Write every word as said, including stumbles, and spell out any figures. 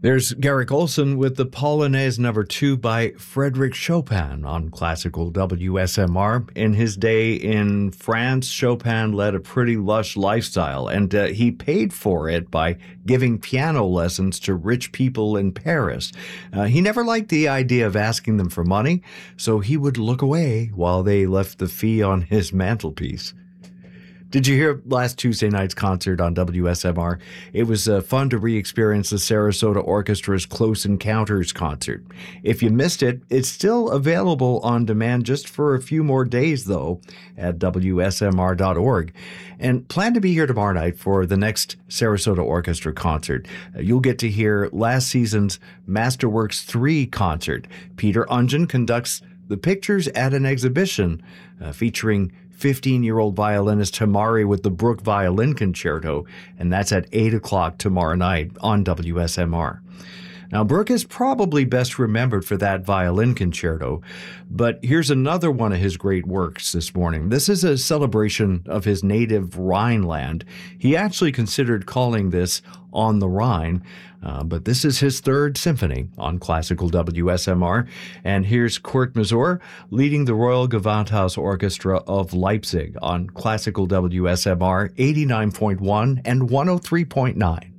There's Garrick Olson with the Polonaise Number Two by Frédéric Chopin on classical W S M R. In his day in France, Chopin led a pretty lush lifestyle, and uh, he paid for it by giving piano lessons to rich people in Paris. Uh, he never liked the idea of asking them for money, so he would look away while they left the fee on his mantelpiece. Did you hear last Tuesday night's concert on W S M R? It was uh, fun to re-experience the Sarasota Orchestra's Close Encounters concert. If you missed it, it's still available on demand just for a few more days, though, at W S M R dot org. And plan to be here tomorrow night for the next Sarasota Orchestra concert. Uh, you'll get to hear last season's Masterworks three concert. Peter Ungen conducts the pictures at an exhibition uh, featuring fifteen-year-old violinist Hamari with the Brook Violin Concerto, and that's at eight o'clock tomorrow night on W S M R. Now, Brook is probably best remembered for that violin concerto, but here's another one of his great works this morning. This is a celebration of his native Rhineland. He actually considered calling this On the Rhine, uh, but this is his third symphony on classical W S M R. And here's Kurt Masur leading the Royal Gewandhaus Orchestra of Leipzig on classical W S M R eighty-nine point one and one oh three point nine.